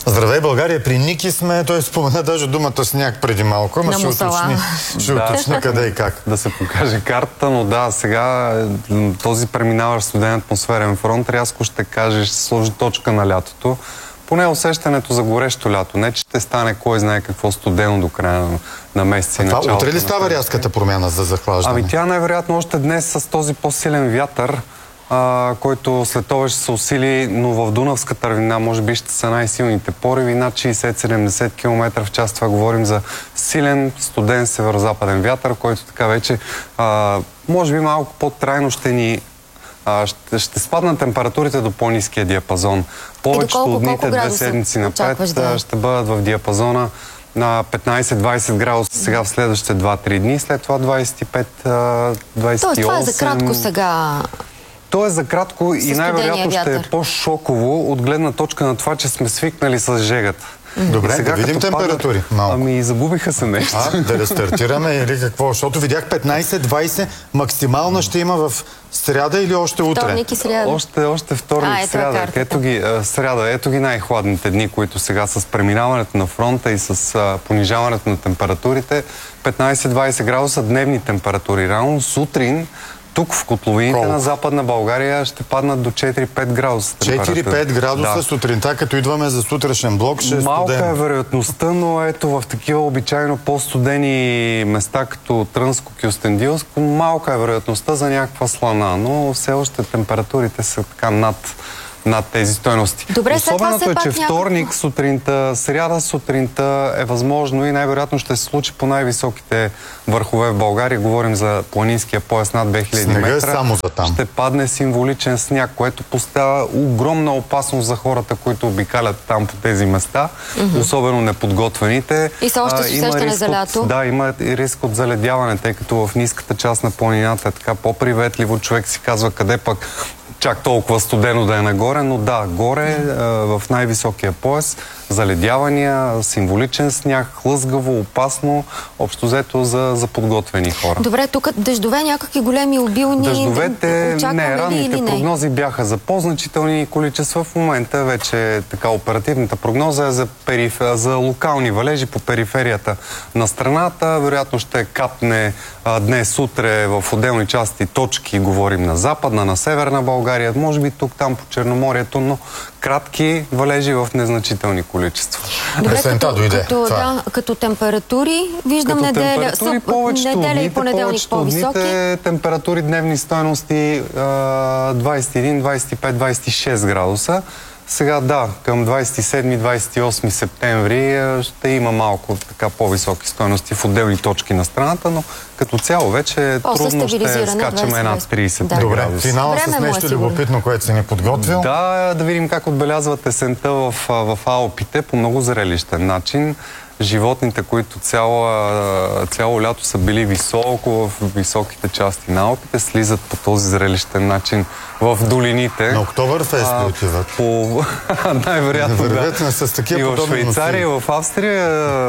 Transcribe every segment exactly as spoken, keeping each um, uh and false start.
Здравей, България! При Ники сме, той спомена даже думата сняг преди малко, но ще уточни, ще да. уточни къде и как. Да се покаже картата, но да, сега този преминаващ студен атмосферен фронт рязко ще каже, ще сложи точка на лятото. Поне усещането за горещо лято. Не, че ще стане кой знае какво студено до края на, на месеца и началото. Утре ли става рязката промяна за захлаждане? Ами тя най-вероятно още днес с този по-силен вятър, а, който след това ще се усили, но в Дунавската равнина може би ще са най-силните пориви, над шейсет до седемдесет километра в час. Това говорим за силен студен северо-западен вятър, който така вече а, може би малко по-трайно ще ни а, ще, ще спаднат температурите до по-ниския диапазон. Повечето от дните две седмици напред да. ще бъдат в диапазона на петнайсет до двайсет градуса сега в следващите два-три дни, след това двайсет и пет до двайсет и осем. Тоест това е за кратко сега. То е за кратко и най-вероятно ще е по-шоково от гледна точка на това, че сме свикнали с жегата. Добре, сега, да видим температури. Малко. Ами загубиха се нещо. А, да рестартираме или какво? Защото видях петнайсет до двайсет максимална ще има в сряда или още утре? Вторник и сряда. Още, още вторник и сряда. Ето ги, сряда. Ето ги най-хладните дни, които сега с преминаването на фронта и с а, понижаването на температурите. петнайсет до двайсет градуса дневни температури. Рано сутрин тук в котловините Колко? на Западна България ще паднат до четири-пет градуса. четири-пет градуса да. сутринта, като идваме за сутрешен блок, ще е Малка студено. е вероятността, но ето в такива обичайно по-студени места, като Трънско, Кюстендилско, малка е вероятността за някаква слана, но все още температурите са така над над тези стойности. Добре, Особеното е, че някакво... вторник сутринта, сряда сутринта е възможно и най-вероятно ще се случи по най-високите върхове в България. Говорим за планинския пояс над две хиляди метра. Е само за там. Ще падне символичен сняг, което поставя огромна опасност за хората, които обикалят там по тези места, mm-hmm. особено неподготвените. И са още с усещане за лято. От, да, има и риск от заледяване, тъй като в ниската част на планината е така по-приветливо. Човек си казва къде пък чак толкова студено да е нагоре, но да, горе в най-високия пояс заледявания, символичен сняг, хлъзгаво, опасно, общо взето за, за подготвени хора. Добре, тук дъждове някакви големи обилни... Дъждовете, не, ранните прогнози бяха за по-значителни количества. В момента вече така оперативната прогноза е за, периф... за локални валежи по периферията на страната. Вероятно ще капне а, днес, утре в отделни части точки, говорим на Западна, на Северна България, може би тук, там по Черноморието, но кратки валежи в незначителни количества. Добре, като, дойде, като, да, като температури, виждам като неделя, температури, съп, неделя и понеделник по-високи. Температури, дневни стойности двайсет и един, двайсет и пет, двайсет и шест градуса. Сега да, към двайсет и седми, двайсет и осми септември ще има малко така по-високи стойности в отделни точки на страната, но като цяло вече трудно ще скачаме над трийсет да. Добре, градуса. финала с нещо любопитно, което си ни подготвил. Да, да видим как отбелязват есента в, в Алпите по много зрелищен начин. Животните, които цяло, цяло лято са били високо в високите части на Алпите, слизат по този зрелищен начин в долините. На Октобърфест ли отиват? По... Най-вероятно да. С такива и в Швейцария, и в Австрия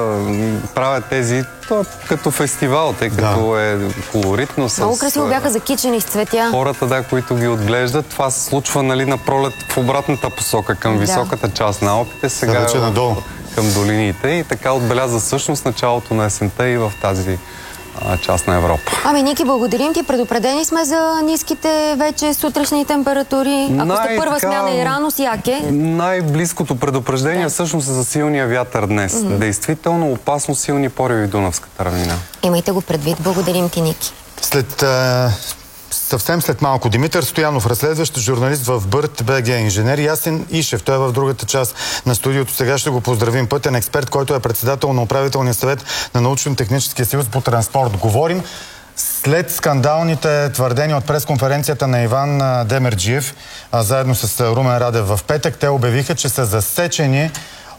правят тези като фестивал, тъй като да. е колоритно. С... Много красиво бяха закичени с цветя. Хората, да, които ги отглеждат. Това се случва, нали, на пролет в обратната посока, към да. високата част на Алпите. Сега вече надолу. Към долините и така отбеляза всъщност началото на есента и в тази а, част на Европа. Ами, Ники, благодарим ти. Предупредени сме за ниските вече сутрешни температури. Ако Най- сте първа смяна и рано, сяк е. Най-близкото предупреждение да. всъщност е за силния вятър днес. Mm-hmm. Действително опасно силни пориви в Дунавската равнина. Имайте го предвид. Благодарим ти, Ники. След... А... Съвсем след малко Димитър Стоянов, разследващ журналист в Бърт БГ, инженер Ясен Ишев. Той е в другата част на студиото. Сега ще го поздравим. Пътен експерт, който е председател на управителния съвет на научно-техническия съюз по транспорт. Говорим след скандалните твърдения от пресконференцията на Иван Демерджиев, заедно с Румен Радев в петък. Те обявиха, че са засечени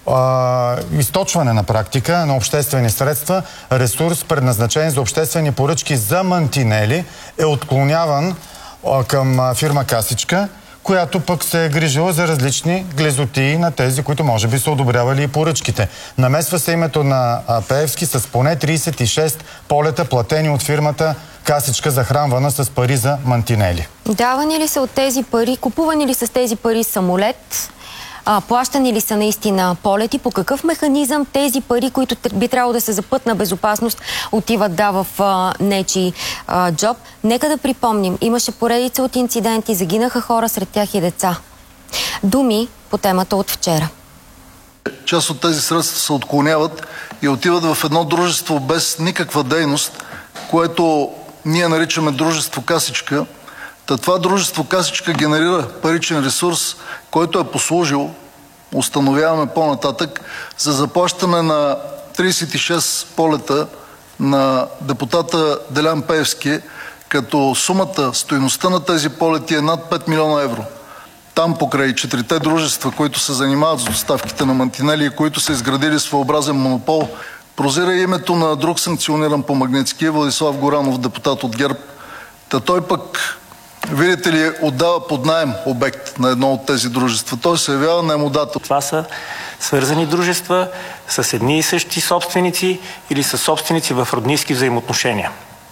Uh, източване на практика на обществени средства, ресурс, предназначен за обществени поръчки за мантинели, е отклоняван uh, към uh, фирма Касичка, която пък се е грижила за различни глезотии на тези, които може би са одобрявали и поръчките. Намесва се името на uh, Пеевски с поне трийсет и шест полета, платени от фирмата Касичка, захранвана с пари за мантинели. Давани ли са от тези пари, купувани ли с тези пари самолет? А, плащани ли са наистина полети? По какъв механизъм тези пари, които би трябвало да са за пътна безопасност, отиват да в а, нечи а, джоб? Нека да припомним, имаше поредица от инциденти, загинаха хора, сред тях и деца. Думи по темата от вчера. Част от тези средства се отклоняват и отиват в едно дружество без никаква дейност, което ние наричаме дружество Касичка. Та това дружество Касичка генерира паричен ресурс, който е послужил, установяваме по-нататък, за заплащане на тридесет и шест полета на депутата Делян Пеевски, като сумата, стойността на тези полети е над пет милиона евро. Там покрай четирите дружества, които се занимават с доставките на мантинели и които са изградили своеобразен монопол, прозира името на друг санкциониран по Магнитски, Владислав Горанов, депутат от ГЕРБ. Та той пък, видите ли, отдава под наем обект на едно от тези дружества. Той се явява наемодател. Това са свързани дружества с едни и същи собственици или с собственици в роднински взаимоотношения.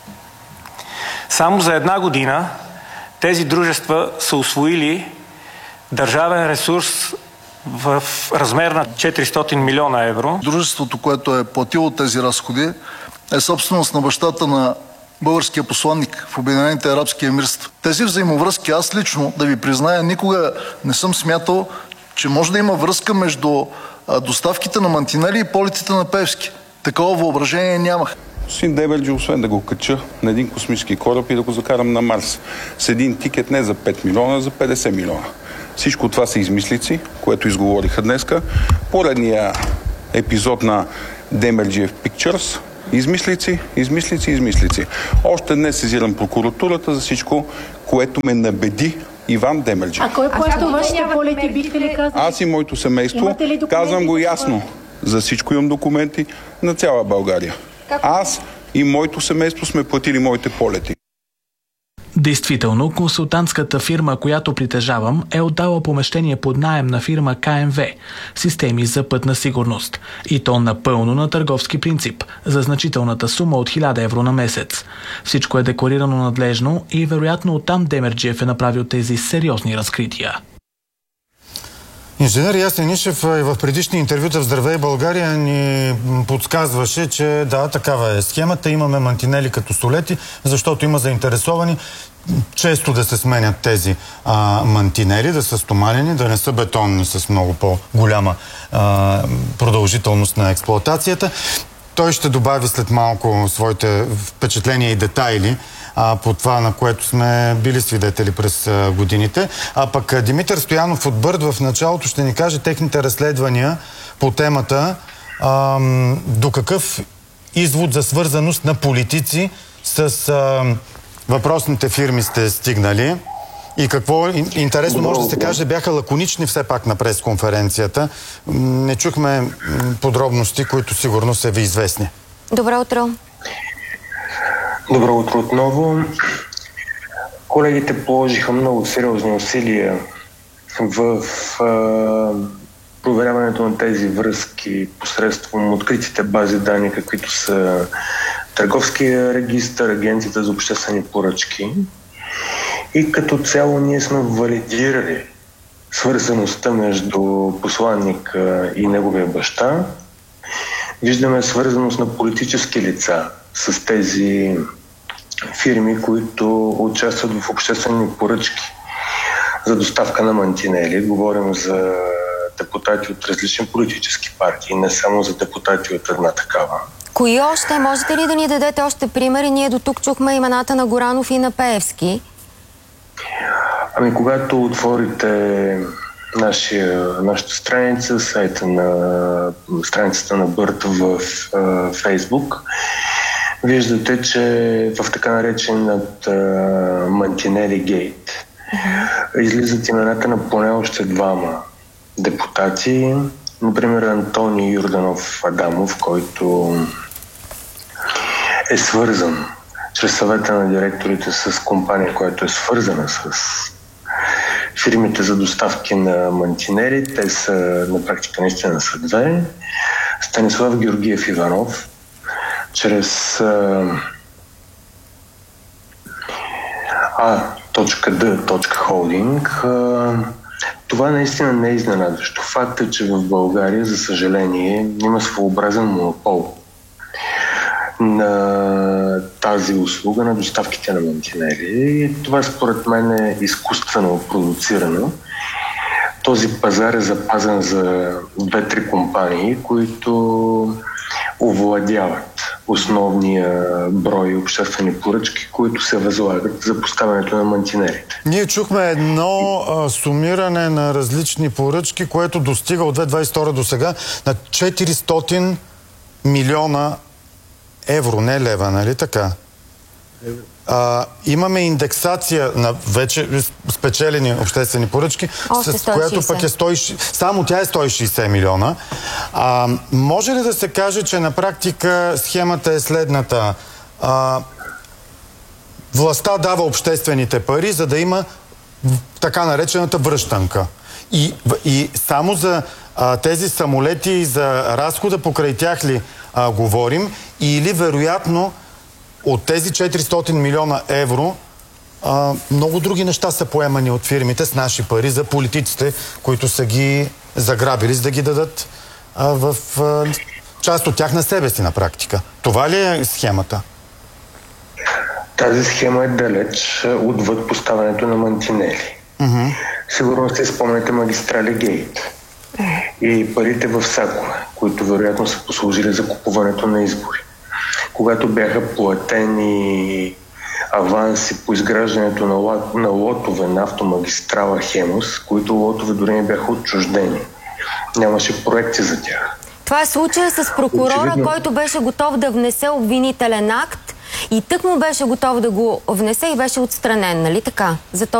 Само за една година тези дружества са усвоили държавен ресурс в размер на четиристотин милиона евро. Дружеството, което е платило тези разходи, е собственост на бащата на българския посланник в Обединените арабски емирства. Тези взаимовръзки, аз лично, да ви призная, никога не съм смятал, че може да има връзка между доставките на мантинели и полетите на Пеевски. Такова въображение нямах. Син Демерджи, освен да го кача на един космически кораб и да го закарам на Марс с един тикет не за пет милиона, а за петдесет милиона. Всичко това са измислици, което изговориха днеска. Поредния епизод на Демерджиев Pictures. Измислици, измислици, измислици. Още днес сезирам прокуратурата за всичко, което ме набеди Иван Демерджи. А кой плаща вашите полети, бихте ли казали? Аз и моето семейство, казвам го ясно. За всичко имам документи на цяла България. Аз и моето семейство сме платили моите полети. Действително, консултантската фирма, която притежавам, е отдала помещение под наем на фирма К М В – Системи за пътна сигурност. И то напълно на търговски принцип, за значителната сума от хиляда евро на месец. Всичко е декларирано надлежно и вероятно оттам Демерджиев е направил тези сериозни разкрития. Инженер Ясен Ишев и в предишни интервюта в Здравей България ни подсказваше, че да, такава е схемата. Имаме мантинели като столети, защото има заинтересовани често да се сменят тези а, мантинели, да са стомалени, да не са бетонни с много по-голяма а, продължителност на експлоатацията. Той ще добави след малко своите впечатления и детайли а, по това, на което сме били свидетели през а, годините. А пък а, Димитър Стоянов от Бърд в началото ще ни каже техните разследвания по темата, а, до какъв извод за свързаност на политици с а, въпросните фирми сте стигнали. И какво интересно може да се каже, бяха лаконични все пак на пресконференцията. Не чухме подробности, които сигурно са ви известни. Добро утро. Добро утро отново. Колегите положиха много сериозни усилия в а, проверяването на тези връзки посредством откритите бази данни, каквито са Търговския регистър, Агенцията за обществени поръчки. И като цяло ние сме валидирали свързаността между посланника и неговия баща. Виждаме свързаност на политически лица с тези фирми, които участват в обществени поръчки за доставка на мантинели. Говорим за депутати от различни политически партии, не само за депутати от една такава. Кои още? Можете ли да ни дадете още примери? Ние до тук чухме имената на Горанов и на Пеевски. Ами, когато отворите нашия, нашата страница, сайта на страницата на Бърт в а, Фейсбук, виждате, че в така нареченият Мантинели гейт uh-huh. излизат имената на поне още двама депутати, например Антони Йорданов Адамов, който е свързан чрез съвета на директорите с компания, която е свързана с фирмите за доставки на мантинели. Те са на практика наистина са две. Станислав Георгиев Иванов, чрез А.Д. Холдинг, Това наистина не е изненадващо. Факт е, че в България, за съжаление, има своеобразен монопол на тази услуга, на доставките на мантинели. И това според мен е изкуствено продуцирано. Този пазар е запазен за две-три компании, които овладяват основния брой обществени поръчки, които се възлагат за поставянето на мантинелите. Ние чухме едно а, сумиране на различни поръчки, което достига от две хиляди двадесет и втора до сега на четиристотин милиона евро, не лева, нали така? А, имаме индексация на вече спечелени обществени поръчки, с която пък е сто и шейсет, само тя е сто и шейсет милиона. А, може ли да се каже, че на практика схемата е следната? А, властта дава обществените пари, за да има така наречената връщанка. И, и само за а, тези самолети и за разхода покрай тях ли а, говорим, или вероятно от тези четиристотин милиона евро а, много други неща са поемани от фирмите с наши пари за политиците, които са ги заграбили, за да ги дадат а, в а, част от тях на себе си на практика. Това ли е схемата? Тази схема е далеч отвъд поставянето на мантинели. Mm-hmm. Сигурно се спомняте магистрали Гейт и парите в сакове, които вероятно са послужили за купуването на избори. Когато бяха платени аванси по изграждането на, на лотове на автомагистрала Хемус, които лотове дори не бяха отчуждени. Нямаше проекти за тях. Това е случая с прокурора, Очевидно, който беше готов да внесе обвинителен акт и тък му беше готов да го внесе и беше отстранен, нали така? За